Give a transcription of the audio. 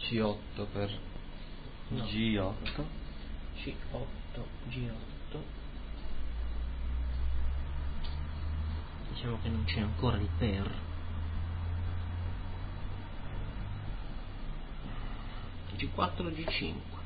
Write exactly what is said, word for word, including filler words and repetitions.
C otto per no. G otto. C otto, G otto. Diciamo che non c'è ancora il per. G quattro, G cinque.